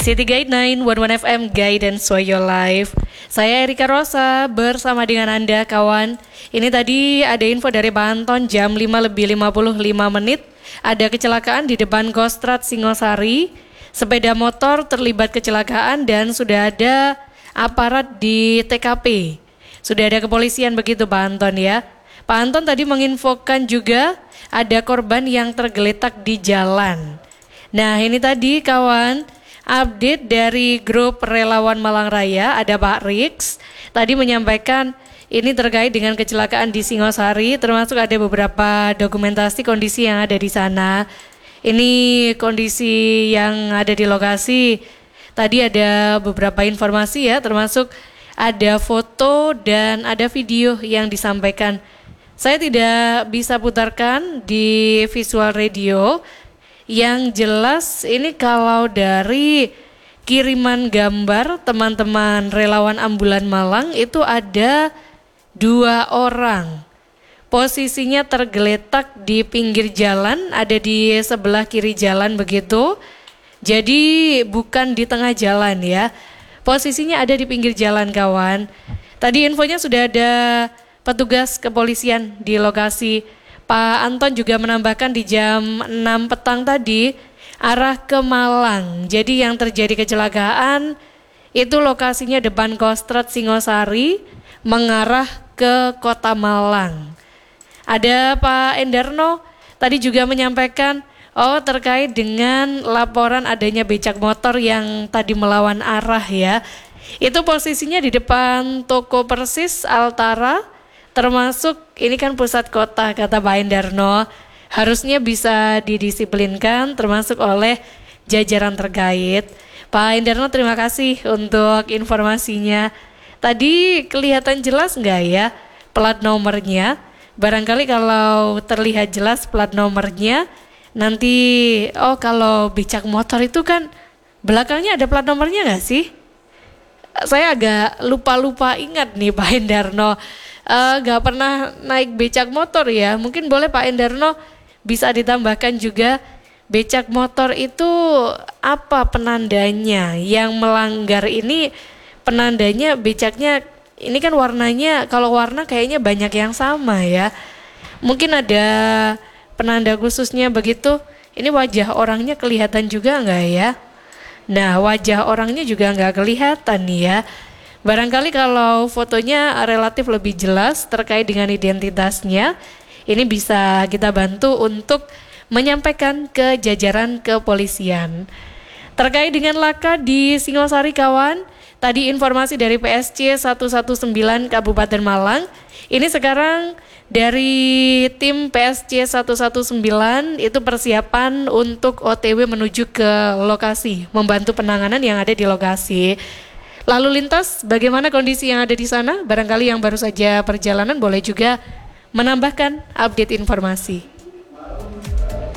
City Guide 911 FM Guidance for Your Life. Saya Erika Rosa bersama dengan Anda kawan. Ini tadi ada info dari Banten jam 5:55. Ada kecelakaan di depan Kostrad Singosari. Sepeda motor terlibat kecelakaan dan sudah ada aparat di TKP. Sudah ada kepolisian begitu Pak Anton ya. Pak Anton tadi menginfokan juga ada korban yang tergeletak di jalan. Nah ini tadi kawan, update dari grup Relawan Malang Raya, ada Pak Rix. Tadi menyampaikan ini terkait dengan kecelakaan di Singosari, termasuk ada beberapa dokumentasi kondisi yang ada di sana. Ini kondisi yang ada di lokasi. Tadi ada beberapa informasi ya, termasuk ada foto dan ada video yang disampaikan. Saya tidak bisa putarkan di visual radio. Yang jelas ini kalau dari kiriman gambar teman-teman relawan ambulan Malang itu ada 2 orang. Posisinya tergeletak di pinggir jalan, ada di sebelah kiri jalan begitu. Jadi bukan di tengah jalan ya. Posisinya ada di pinggir jalan kawan. Tadi infonya sudah ada petugas kepolisian di lokasi. Pak Anton juga menambahkan di jam 6 petang tadi arah ke Malang. Jadi yang terjadi kecelakaan itu lokasinya depan Kostrad Singosari mengarah ke Kota Malang. Ada Pak Endarno tadi juga menyampaikan terkait dengan laporan adanya becak motor yang tadi melawan arah ya. Itu posisinya di depan toko Persis Altara, termasuk ini kan pusat kota kata Pak Endarno, harusnya bisa didisiplinkan termasuk oleh jajaran terkait. Pak Endarno terima kasih untuk informasinya. Tadi kelihatan jelas nggak ya plat nomornya? Barangkali kalau terlihat jelas plat nomornya, nanti kalau becak motor itu kan belakangnya ada plat nomornya nggak sih? Saya agak lupa ingat nih Pak Endarno. Gak pernah naik becak motor ya. Mungkin boleh Pak Endarno bisa ditambahkan juga becak motor itu apa penandanya? Yang melanggar ini penandanya becaknya ini kan warnanya, kalau warna kayaknya banyak yang sama ya. Mungkin ada penanda khususnya begitu. Ini wajah orangnya kelihatan juga nggak ya? Nah wajah orangnya juga nggak kelihatan nih ya. Barangkali kalau fotonya relatif lebih jelas terkait dengan identitasnya, ini bisa kita bantu untuk menyampaikan ke jajaran kepolisian. Terkait dengan laka di Singosari kawan, tadi informasi dari PSC 119 Kabupaten Malang, ini sekarang dari tim PSC 119 itu persiapan untuk OTW menuju ke lokasi, membantu penanganan yang ada di lokasi. Lalu lintas, bagaimana kondisi yang ada di sana? Barangkali yang baru saja perjalanan boleh juga menambahkan update informasi.